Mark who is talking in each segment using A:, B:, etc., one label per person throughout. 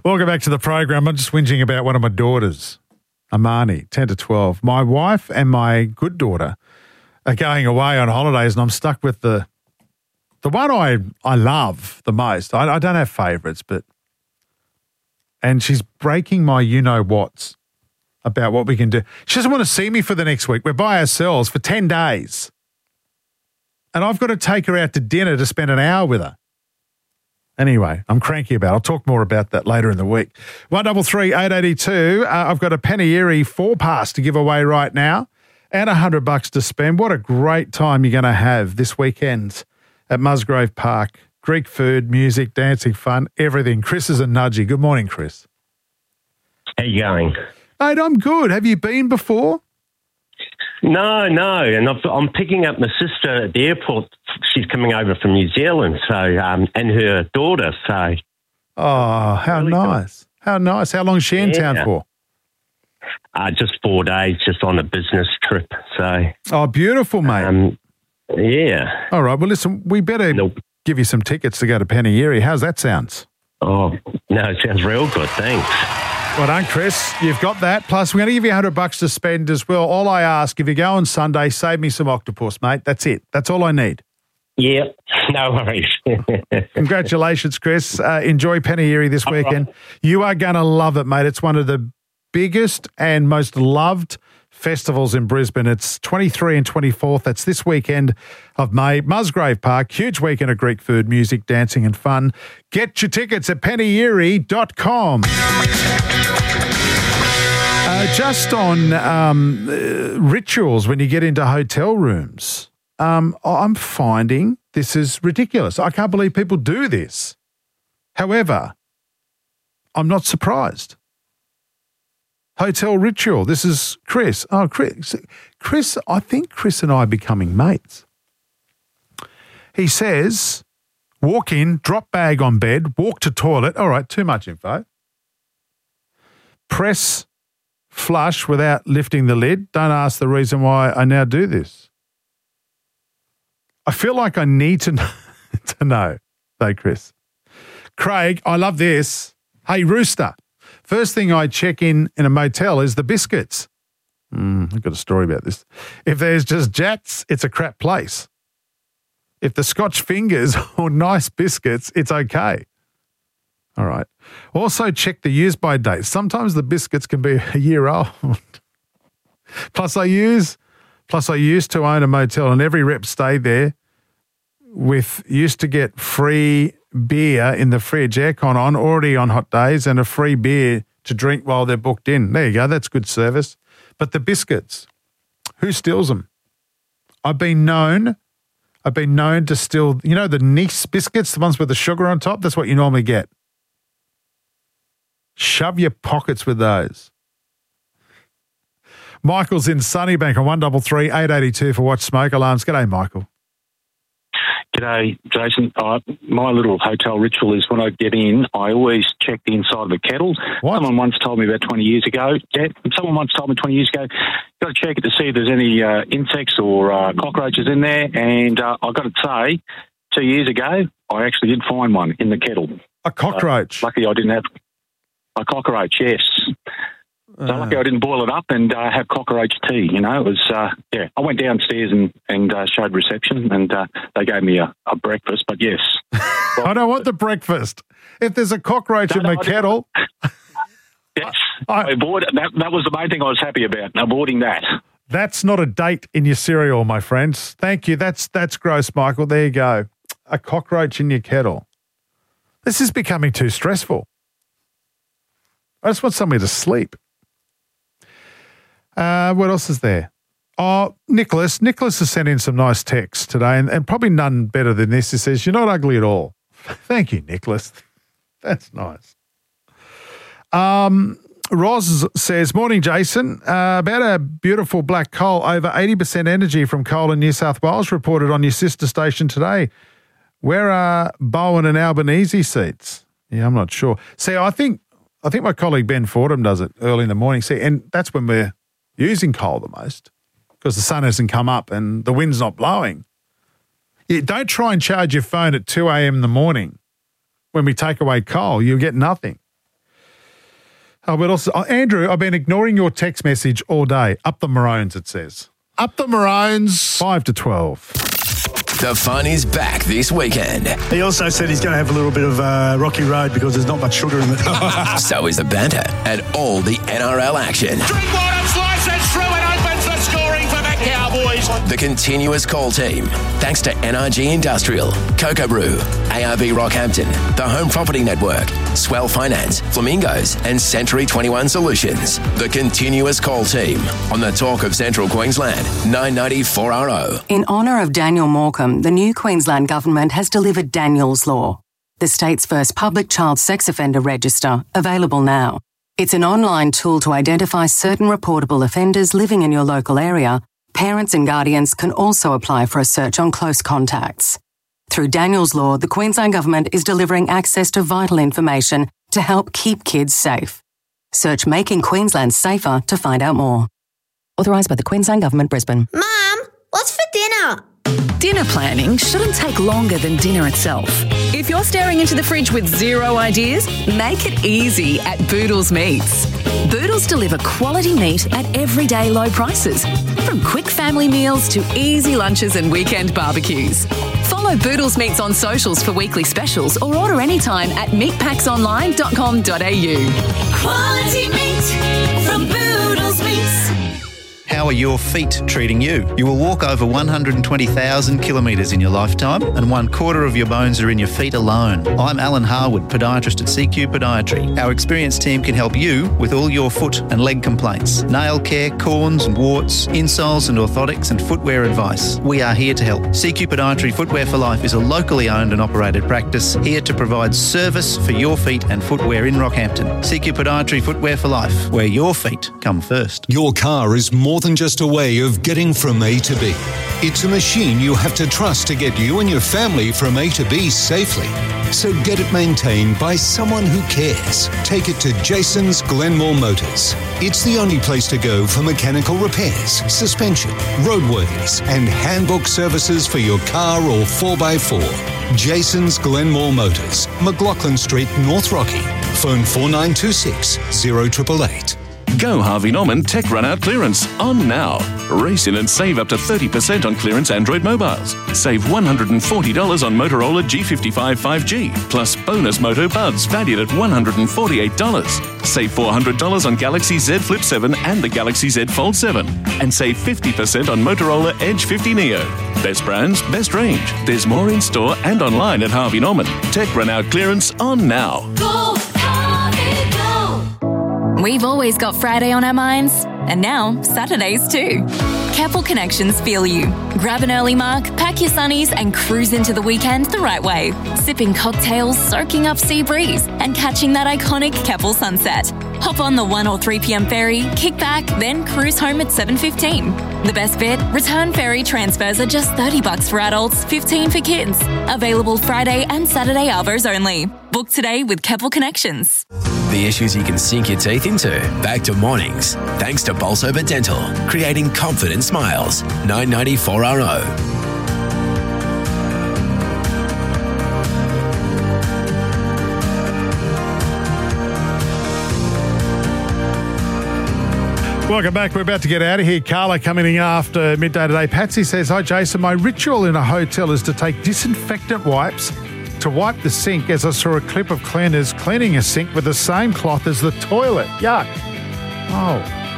A: Welcome back to the program. I'm just whinging about one of my daughters, Amani, 10 to 12. My wife and my good daughter are going away on holidays, and I'm stuck with the one I love the most. I don't have favourites, and she's breaking my you-know-whats about what we can do. She doesn't want to see me for the next week. We're by ourselves for 10 days. And I've got to take her out to dinner to spend an hour with her. Anyway, I'm cranky about it. I'll talk more about that later in the week. 133 882. I've got a Penieri 4-pass to give away right now and $100 to spend. What a great time you're going to have this weekend at Musgrave Park. Greek food, music, dancing, fun, everything. Chris is a nudgy. Good morning, Chris.
B: How you going?
A: Mate, I'm good. Have you been before?
B: No. And I'm picking up my sister at the airport. She's coming over from New Zealand, so and her daughter. So,
A: how really nice! Cool. How nice! How long is she in town for?
B: Just 4 days, just on a business trip. So,
A: beautiful, mate.
B: Yeah.
A: All right. Well, listen, we better give you some tickets to go to Penieri. How's that sound?
B: Oh no, it sounds real good. Thanks.
A: Well done, Chris. You've got that. Plus, we're going to give you $100 to spend as well. All I ask, if you go on Sunday, save me some octopus, mate. That's it. That's all I need.
B: Yeah, no worries.
A: Congratulations, Chris. Enjoy Penieri this weekend. Right. You are going to love it, mate. It's one of the biggest and most loved festivals in Brisbane. It's 23 and 24th. That's this weekend of May. Musgrave Park, huge weekend of Greek food, music, dancing and fun. Get your tickets at penieri.com. Just on rituals when you get into hotel rooms, I'm finding this is ridiculous. I can't believe people do this. However, I'm not surprised. Hotel ritual. This is Chris. Oh, Chris, I think Chris and I are becoming mates. He says, walk in, drop bag on bed, walk to toilet. All right, too much info. Press flush without lifting the lid. Don't ask the reason why I now do this. I feel like I need to know, though, Chris. Craig, I love this. Hey, Rooster. First thing I check in a motel is the biscuits. I've got a story about this. If there's just Jats, it's a crap place. If the Scotch fingers or nice biscuits, it's okay. All right. Also check the use-by date. Sometimes the biscuits can be a year old. Plus I used to own a motel and every rep stayed there used to get free beer in the fridge, aircon on, already on hot days, and a free beer to drink while they're booked in. There you go. That's good service. But the biscuits, who steals them? I've been known to steal, the Nice biscuits, the ones with the sugar on top? That's what you normally get. Shove your pockets with those. Michael's in Sunnybank on 133 882 for Watch Smoke Alarms. G'day, Michael.
C: G'day, Jason. My little hotel ritual is when I get in, I always check the inside of the kettle.
A: What?
C: Someone once told me about 20 years ago, got to check it to see if there's any insects or cockroaches in there. And I've got to say, 2 years ago, I actually did find one in the kettle.
A: A cockroach?
C: Luckily, I didn't have a cockroach, yes. So lucky I didn't boil it up and have cockroach tea, It was, I went downstairs and showed reception and they gave me a breakfast, but yes.
A: I don't want the breakfast. If there's a cockroach in the kettle.
C: Yes, I avoided that was the main thing I was happy about, avoiding that.
A: That's not a date in your cereal, my friends. Thank you. That's gross, Michael. There you go. A cockroach in your kettle. This is becoming too stressful. I just want somewhere to sleep. What else is there? Oh, Nicholas. Nicholas has sent in some nice texts today, and probably none better than this. He says, "You're not ugly at all." Thank you, Nicholas. That's nice. Roz says, "Morning, Jason. About a beautiful black coal, over 80% energy from coal in New South Wales reported on your sister station today. Where are Bowen and Albanese seats?" Yeah, I'm not sure. See, I think my colleague Ben Fordham does it early in the morning. See, and that's when we're using coal the most because the sun hasn't come up and the wind's not blowing. You don't try and charge your phone at 2 a.m. in the morning when we take away coal. You'll get nothing. Oh, but also, Andrew, I've been ignoring your text message all day. Up the Maroons, it says.
D: Up the Maroons.
A: 5 to 12.
E: The fun is back this weekend.
F: He also said he's going to have a little bit of rocky road because there's not much sugar in it.
E: So is the banter and all the NRL action.
G: Drinkwater slices through and opens the scoring for the Cowboys.
E: The continuous call team. Thanks to NRG Industrial, Cocoa Brew, ARB Rockhampton, the Home Property Network, Swell Finance, Flamingos and Century 21 Solutions. The continuous call team on the Talk of Central Queensland, 990 4RO.
H: In honour of Daniel Morcombe, the new Queensland Government has delivered Daniel's Law, the state's first public child sex offender register, available now. It's an online tool to identify certain reportable offenders living in your local area. Parents and guardians can also apply for a search on close contacts. Through Daniel's Law, the Queensland Government is delivering access to vital information to help keep kids safe. Search Making Queensland Safer to find out more. Authorised by the Queensland Government, Brisbane.
I: Mum, what's for dinner?
J: Dinner planning shouldn't take longer than dinner itself. If you're staring into the fridge with zero ideas, make it easy at Boodles Meats. Boodles deliver quality meat at everyday low prices, from quick family meals to easy lunches and weekend barbecues. Follow Boodles Meats on socials for weekly specials or order anytime at meatpacksonline.com.au.
I: Quality meat from Boodles Meats.
K: How are your feet treating you? You will walk over 120,000 kilometres in your lifetime, and 1/4 of your bones are in your feet alone. I'm Alan Harwood, podiatrist at CQ Podiatry. Our experienced team can help you with all your foot and leg complaints, nail care, corns and warts, insoles and orthotics and footwear advice. We are here to help. CQ Podiatry Footwear for Life is a locally owned and operated practice here to provide service for your feet and footwear in Rockhampton. CQ Podiatry Footwear for Life, where your feet come first.
L: Your car is more than just a way of getting from A to B. It's a machine you have to trust to get you and your family from A to B safely. So get it maintained by someone who cares. Take it to Jason's Glenmore Motors. It's the only place to go for mechanical repairs, suspension, roadworthies, and handbook services for your car or 4x4. Jason's Glenmore Motors, McLaughlin Street, North Rocky. Phone 4926 0888.
M: Go Harvey Norman Tech Run Out Clearance on now. Race in and save up to 30% on clearance Android mobiles. Save $140 on Motorola G55 5G, plus bonus Moto Buds valued at $148. Save $400 on Galaxy Z Flip 7 and the Galaxy Z Fold 7. And save 50% on Motorola Edge 50 Neo. Best brands, best range. There's more in store and online at Harvey Norman. Tech Run Out Clearance on now.
I: Go, Harvey, go!
N: We've always got Friday on our minds, and now Saturdays too. Keppel Connections feel you. Grab an early mark, pack your sunnies and cruise into the weekend the right way. Sipping cocktails, soaking up sea breeze and catching that iconic Keppel sunset. Hop on the 1 or 3 p.m. ferry, kick back, then cruise home at 7:15. The best bit? Return ferry transfers are just $30 for adults, $15 for kids. Available Friday and Saturday arvos only. Book today with Keppel Connections.
E: The issues you can sink your teeth into. Back to mornings. Thanks to Bolsover Dental. Creating confident smiles. 990 4RO.
A: Welcome back. We're about to get out of here. Carla coming in after midday today. Patsy says, hi, Jason. My ritual in a hotel is to take disinfectant wipes to wipe the sink, as I saw a clip of cleaners cleaning a sink with the same cloth as the toilet. Yuck. Oh.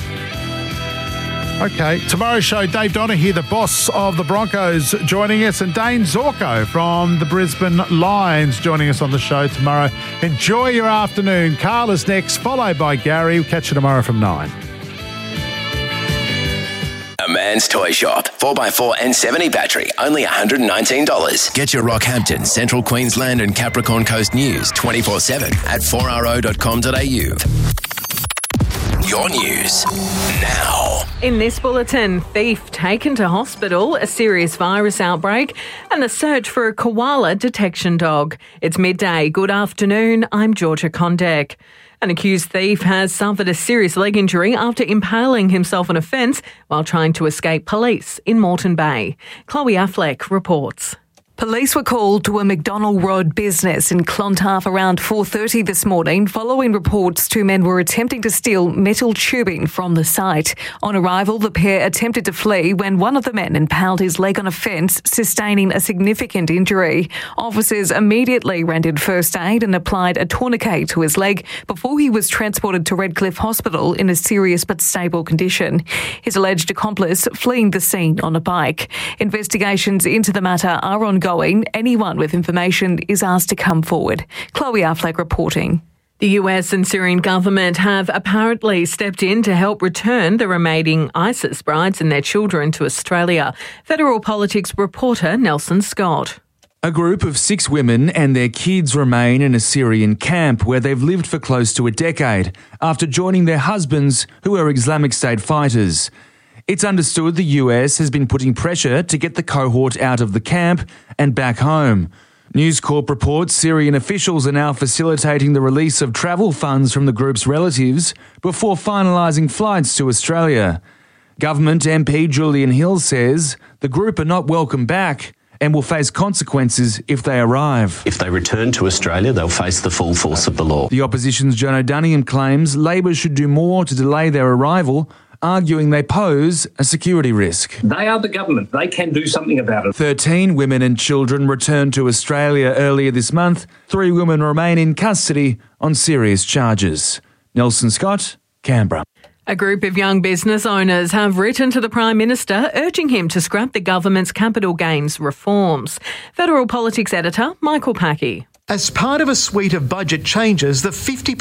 A: Okay. Tomorrow's show, Dave Donaghy, the boss of the Broncos, joining us, and Dane Zorko from the Brisbane Lions joining us on the show tomorrow. Enjoy your afternoon. Carla's next, followed by Gary. We'll catch you tomorrow from 9.
E: A Man's Toy Shop. 4x4 and 70 battery. Only $119. Get your Rockhampton, Central Queensland and Capricorn Coast news 24/7 at 4ro.com.au. Your news now.
O: In this bulletin, thief taken to hospital, a serious virus outbreak, and the search for a koala detection dog. It's midday. Good afternoon. I'm Georgia Condek. An accused thief has suffered a serious leg injury after impaling himself on a fence while trying to escape police in Moreton Bay. Chloe Affleck reports.
J: Police were called to a McDonald Road business in Clontarf around 4:30 this morning following reports two men were attempting to steal metal tubing from the site. On arrival, the pair attempted to flee when one of the men impaled his leg on a fence, sustaining a significant injury. Officers immediately rendered first aid and applied a tourniquet to his leg before he was transported to Redcliffe Hospital in a serious but stable condition. His alleged accomplice fleeing the scene on a bike. Investigations into the matter are ongoing. Anyone with information is asked to come forward. Chloe Affleck reporting.
O: The US and Syrian government have apparently stepped in to help return the remaining ISIS brides and their children to Australia. Federal Politics reporter Nelson Scott.
P: A group of 6 women and their kids remain in a Syrian camp where they've lived for close to a decade after joining their husbands, who are Islamic State fighters. It's understood the US has been putting pressure to get the cohort out of the camp and back home. News Corp reports Syrian officials are now facilitating the release of travel funds from the group's relatives before finalising flights to Australia. Government MP Julian Hill says the group are not welcome back and will face consequences if they arrive.
Q: If they return to Australia, they'll face the full force of the law.
P: The opposition's John O'Donniam claims Labor should do more to delay their arrival, arguing they pose a security risk.
R: They are the government. They can do something about it.
P: 13 women and children returned to Australia earlier this month. 3 women remain in custody on serious charges. Nelson Scott, Canberra.
O: A group of young business owners have written to the Prime Minister urging him to scrap the government's capital gains reforms. Federal Politics editor Michael Packey.
S: As part of a suite of budget changes, the 50%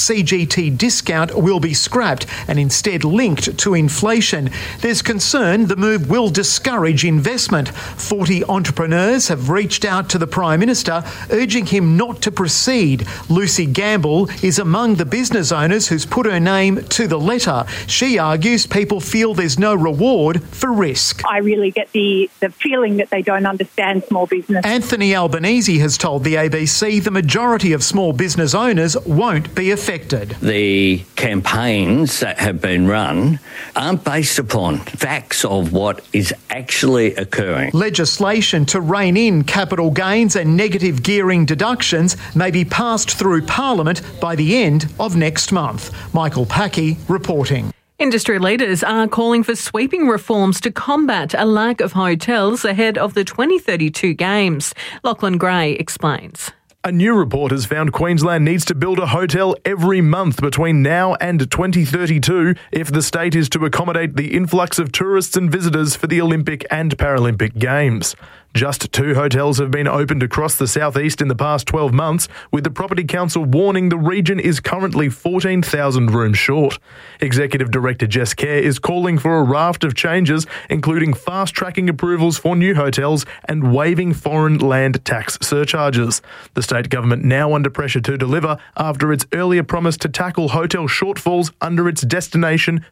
S: CGT discount will be scrapped and instead linked to inflation. There's concern the move will discourage investment. 40 entrepreneurs have reached out to the Prime Minister, urging him not to proceed. Lucy Gamble is among the business owners who's put her name to the letter. She argues people feel there's no reward for risk.
T: I really get the feeling that they don't understand small business.
S: Anthony Albanese has told the ABC the majority of small business owners won't be affected.
U: The campaigns that have been run aren't based upon facts of what is actually occurring.
S: Legislation to rein in capital gains and negative gearing deductions may be passed through Parliament by the end of next month. Michael Packey reporting.
O: Industry leaders are calling for sweeping reforms to combat a lack of hotels ahead of the 2032 Games. Lachlan Gray explains.
V: A new report has found Queensland needs to build a hotel every month between now and 2032 if the state is to accommodate the influx of tourists and visitors for the Olympic and Paralympic Games. Just 2 hotels have been opened across the southeast in the past 12 months, with the Property Council warning the region is currently 14,000 rooms short. Executive Director Jess Kerr is calling for a raft of changes, including fast-tracking approvals for new hotels and waiving foreign land tax surcharges. The state government now under pressure to deliver after its earlier promise to tackle hotel shortfalls under its Destination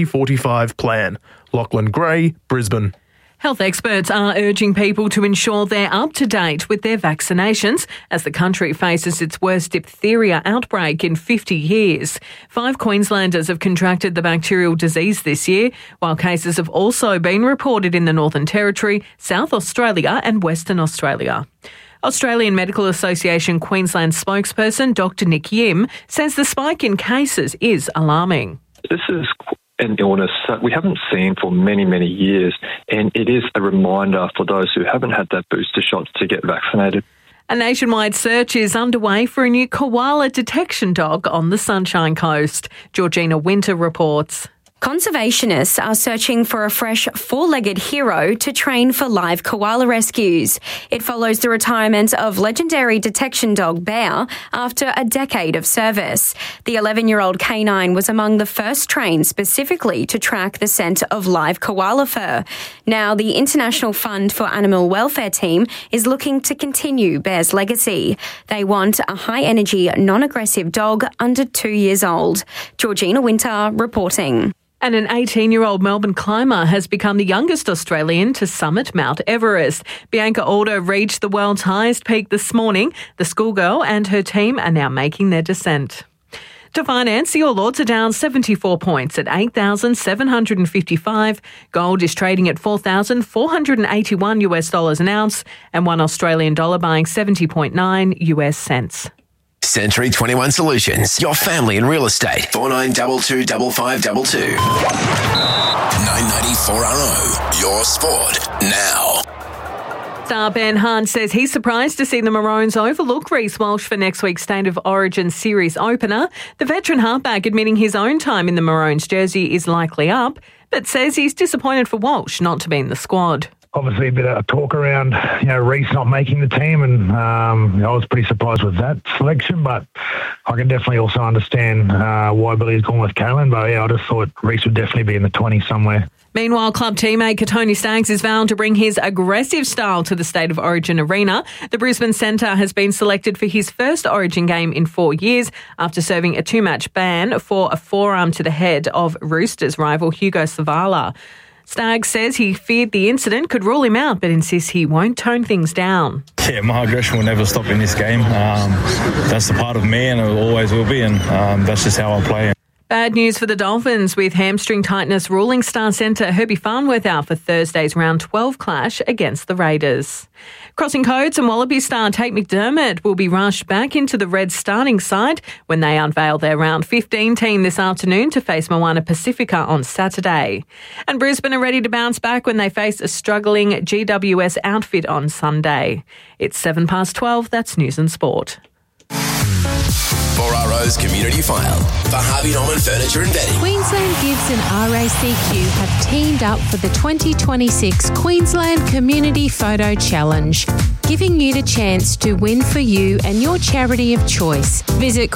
V: 2045 plan. Lachlan Gray, Brisbane.
O: Health experts are urging people to ensure they're up to date with their vaccinations as the country faces its worst diphtheria outbreak in 50 years. 5 Queenslanders have contracted the bacterial disease this year, while cases have also been reported in the Northern Territory, South Australia and Western Australia. Australian Medical Association Queensland spokesperson Dr Nick Yim says the spike in cases is alarming.
W: This is an illness that we haven't seen for many, many years, and it is a reminder for those who haven't had that booster shot to get vaccinated.
O: A nationwide search is underway for a new koala detection dog on the Sunshine Coast. Georgina Winter reports.
X: Conservationists are searching for a fresh 4-legged hero to train for live koala rescues. It follows the retirement of legendary detection dog Bear after a decade of service. The 11-year-old canine was among the first trained specifically to track the scent of live koala fur. Now, the International Fund for Animal Welfare team is looking to continue Bear's legacy. They want a high-energy, non-aggressive dog under 2 years old. Georgina Winter reporting.
O: And an 18-year-old Melbourne climber has become the youngest Australian to summit Mount Everest. Bianca Alder reached the world's highest peak this morning. The schoolgirl and her team are now making their descent. To finance, the All Ords are down 74 points at 8,755. Gold is trading at $4,481 an ounce, and $1 Australian dollar buying 70.9 US cents.
E: Century 21 Solutions, your family in real estate. 4922 5522. 994RO, your sport now.
O: Star Ben Hunt says he's surprised to see the Maroons overlook Reece Walsh for next week's State of Origin series opener. The veteran halfback admitting his own time in the Maroons jersey is likely up, but says he's disappointed for Walsh not to be in the squad.
B: Obviously a bit of talk around, Reece not making the team, and I was pretty surprised with that selection, but I can definitely also understand why Billy's gone with Kalen, but I just thought Reece would definitely be in the 20 somewhere.
O: Meanwhile, club teammate Katoni Staggs is vowing to bring his aggressive style to the State of Origin arena. The Brisbane centre has been selected for his first Origin game in 4 years after serving a 2-match ban for a forearm to the head of Roosters rival Hugo Savala. Staggs says he feared the incident could rule him out, but insists he won't tone things down.
C: Yeah, my aggression will never stop in this game. That's the part of me, and it always will be, and that's just how I play.
O: Bad news for the Dolphins, with hamstring tightness ruling star centre Herbie Farnworth out for Thursday's round 12 clash against the Raiders. Crossing codes and Wallaby star Tate McDermott will be rushed back into the Reds starting side when they unveil their round 15 team this afternoon to face Moana Pacifica on Saturday. And Brisbane are ready to bounce back when they face a struggling GWS outfit on Sunday. It's 12:07, that's News and Sport.
E: 4RO's Community File for Harvey Norman Furniture and Bedding.
D: Queensland Gives and RACQ have teamed up for the 2026 Queensland Community Photo Challenge, giving you the chance to win for you and your charity of choice. Visit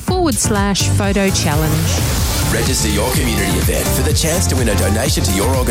D: queenslandgives.org.au/photo challenge.
E: Register your community event for the chance to win a donation to your organisation